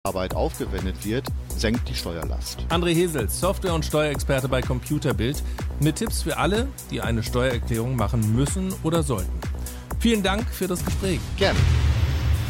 Arbeit aufgewendet wird, senkt die Steuerlast. André Hesel, Software- und Steuerexperte bei Computerbild, mit Tipps für alle, die eine Steuererklärung machen müssen oder sollten. Vielen Dank für das Gespräch. Gerne.